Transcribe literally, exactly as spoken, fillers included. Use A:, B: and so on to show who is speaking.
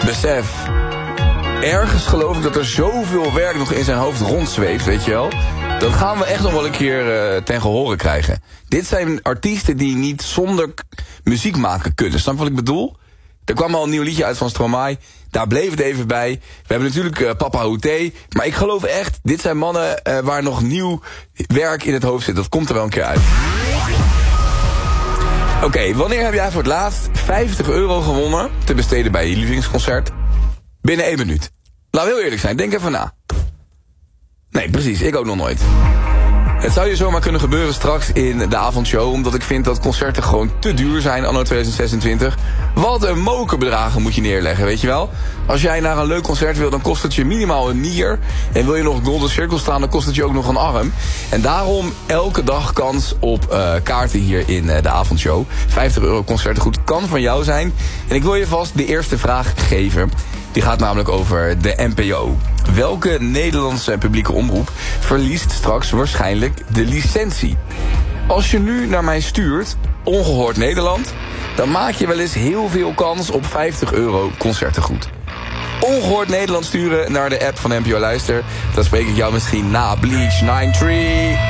A: besef. Ergens geloof ik dat er zoveel werk nog in zijn hoofd rondzweeft, weet je wel. Dat gaan we echt nog wel een keer uh, ten gehore krijgen. Dit zijn artiesten die niet zonder k- muziek maken kunnen. Snap je wat ik bedoel? Er kwam al een nieuw liedje uit van Stromae. Daar bleef het even bij. We hebben natuurlijk uh, Papa Houté. Maar ik geloof echt, dit zijn mannen uh, waar nog nieuw werk in het hoofd zit. Dat komt er wel een keer uit. Oké, okay, wanneer heb jij voor het laatst vijftig euro gewonnen te besteden bij je lievelingsconcert? Binnen één minuut. Laat heel eerlijk zijn, denk even na. Nee, precies, ik ook nog nooit. Het zou je zomaar kunnen gebeuren straks in de avondshow, omdat ik vind dat concerten gewoon te duur zijn anno twintig zesentwintig. Wat een mokerbedragen moet je neerleggen, weet je wel? Als jij naar een leuk concert wil, dan kost het je minimaal een nier. En wil je nog Golden Circle staan, dan kost het je ook nog een arm. En daarom elke dag kans op uh, kaarten hier in uh, de avondshow. vijftig euro concertengoed kan van jou zijn. En ik wil je vast de eerste vraag geven. Die gaat namelijk over de N P O. Welke Nederlandse publieke omroep verliest straks waarschijnlijk de licentie? Als je nu naar mij stuurt, Ongehoord Nederland, dan maak je wel eens heel veel kans op vijftig euro concertengoed. Ongehoord Nederland sturen naar de app van N P O Luister. Dan spreek ik jou misschien na Bleach negenentachtig.